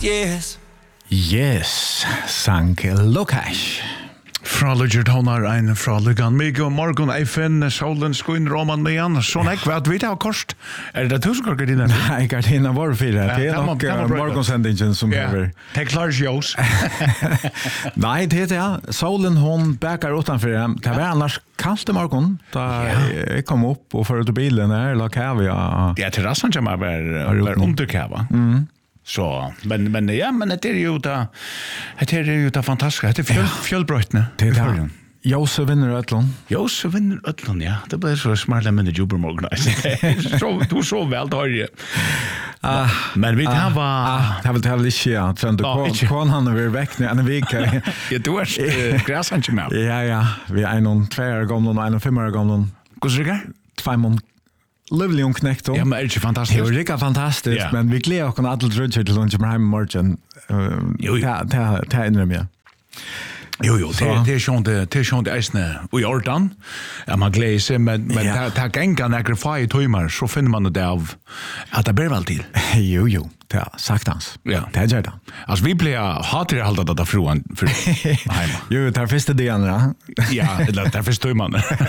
yes. Yes, sang Lukash. Fra Lugert honar ein fra Lugan Migo Morgon Eifen Solen Skoin Roman Mean sån ek vad vi har kost. Det tusen gardiner? Nej, gardiner var fyra. Det är nog morgonsändningen som över. Det klars jos. Nej, det är solen hon bäckar utanför. Det var annars kallt i morgon. Då jag kom upp och förut bilen där la kavia. Ja, terrassen som var under kava. Så men ja, men det är ju det fantastiska. Det är fjällbrötne. Det är Josef vinner Ötlund. Josef vinner Ötlund, ja. Det blir så smart med det Jubermorgon. Så du så väl då ju. Men vi tar det har väl inte ja, sen då kon han över veck när en vecka. Ja, du är gräsan till mig. Ja, vi är någon 2 år gamla och en 5 år gamla. Hur ska det? 2 månader. Lovely ung knekt. Ja, men det är fantastiskt. Det är riktigt fantastiskt, men vi gleder oss alla dröjer till lunch med hem morgon. Det är inne med. Jo, det är schon det ärsne och Jordan. Ja, man gleder sig men ta gänga några 5 timmar så finner man det av att det blir väl till. Jo, det är saktans. Ja, det är det. Alltså vi blir hatar hålla det från för hemma. Jo, det är första dagen. Ja, det är första man.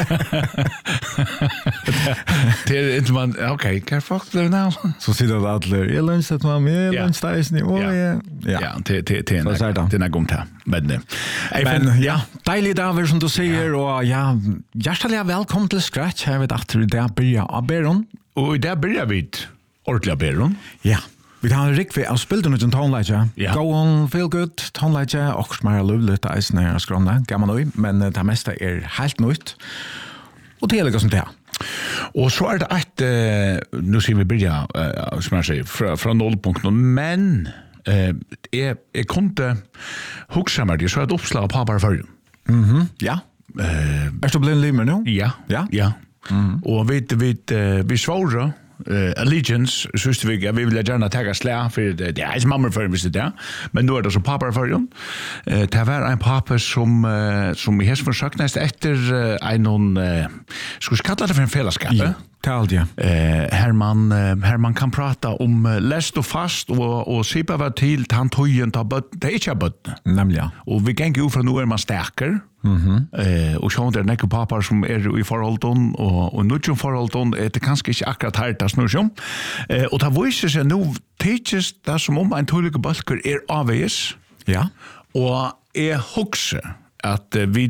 Det är inte man okej, kan fuck det nu. Så sitter det alla. Jag lunchar med mig, lunchdags ni. Ja, det är gomt här. Men ja, deilig dagar som du säger och ja, hjärtligt välkommen till Scratch. Jag vet att det börjar av Beron. Och där börjar vi ordentligt Beron. Ja. Vi har riktigt av spillet ut en tonlägga. Go on, feel good, tonlägga och smara lovligt att när jag skråna. Gammal nu, men det mesta är helt nytt. Och det är liksom det. Och så är det att nu ser vi börja som jag säger från 0.0 men jag kunde huxa mig det så ett uppslag på bara för. Ja. Är du blind limmer nu? Ja. Och vi svåra Allegiance så vi vill gärna ta slä för det är mamma för visst det men nu är det så pappa för dem det var en pappa som vi har försökt nästa efter en skulle kalla det för en fällskap talja Herman kan prata om läst och fast och sipa var till tantojen ta bort det är inte bort nämligen och vi kan gå från nu är man stärker och så där näka pappa som är i förhållton och nu som förhållton är det kanske inte akkurat här det snur som och ta visar sig nu teaches det som om en tydlig balker är avs ja och är huxa att vi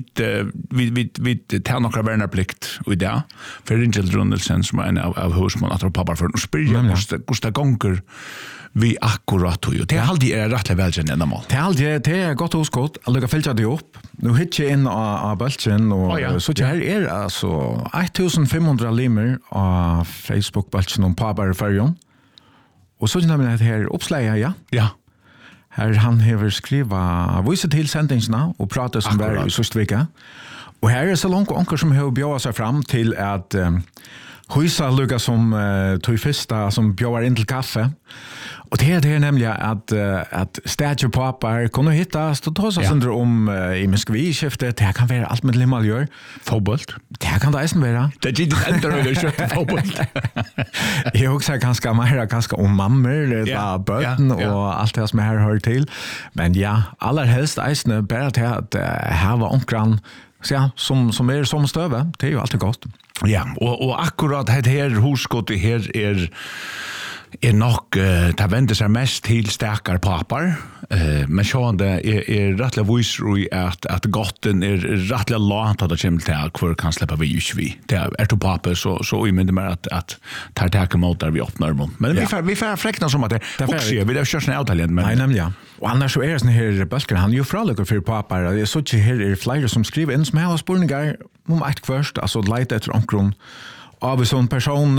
tar några värnarplikt och det för Ringel Runnelsen som är en av husman att pappa för att spela Gustav Gonker vi akkurat och det alltid är rätt välkänt ända mål. Det är gott och skott. Alltså fälta det upp. Nu hittar jag in av bulten och så det här är alltså 1500 limmer av Facebook bulten om pappa färjan. Och så nämner det här uppslaget ja. Här han har skriva vissa till sändningarna och prata som var i sista vecka. Och här är så långt onkel som har bjöd sig fram till att husa Lukas som tog första som bjöd in till kaffe. Och det är nämligen att statue pappa kunde hittas och ta sig sönder om i Moskva-skiftet. Det kan vara allt med limaljöer. Fotbollt. Det kan det även vara. Det är inte ändå det kött fotbollt. Jag också ganska mer ganska om mammor, böten och allt det som här hör till. Men ja, allra helst även bara till att här var onkran som är som stöve. Det är ju alltid gott. Ja, och akkurat det här husskottet här är nog det vänder sig mest till starkare papper men så det är rättligt visst att gotten är rättligt långt att det kommer till kvar kan släppa vi vi det är till papper så i men det mer att ta tag emot där vi öppnar dem men vi får fräkna som att det också vi det körs ner Italien men nej nämligen och annars så är det sån här bulken han ju fralöker för papper det är så att här är flera som skriver in som har spårningar om ett först alltså lite efter omkring av en sån person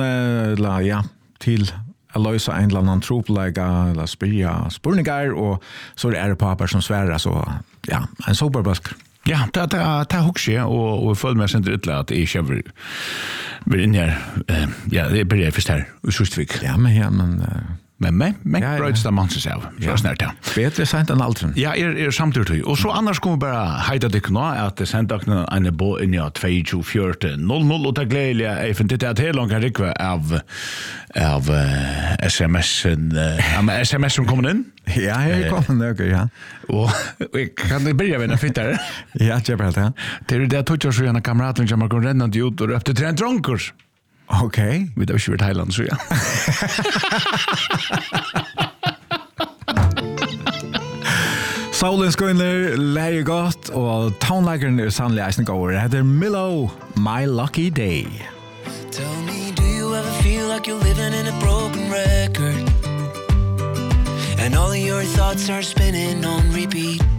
till att lösa en eller annan troplägga eller spurningar och så är det papper som svärar så en superbusk. Ja, det huxar och följ med sen utla att är vi in här det börjar först här i Sustvik. Ja men Men bröts det man sig av. Så snart ja. Bättre sent än aldrig. Ja, samtidigt. Och så annars kommer bara hejda det nå att det sända en bo in ja 22:14:00 och det glädliga även det att hela långa rikva av SMS som kommer in. Ja, här kommer det ja. Och kan det börja med en fittare? Ja, jag vet det. Det är det touchar så en kamrat som kommer rennande ut och efter tre drunkers. Okej. Vi då kör Thailand så ja. Solen skoiner läge gott och townlagern sannligen är går. Det heter Milo, My Lucky Day. Tell me, do you ever feel like you're living in a broken record? And all of your thoughts are spinning on repeat.